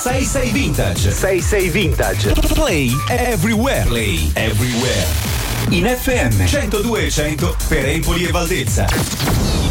66 Vintage. 66 Vintage. Play everywhere. Play everywhere. In FM 102.100 per Empoli e Valdezza.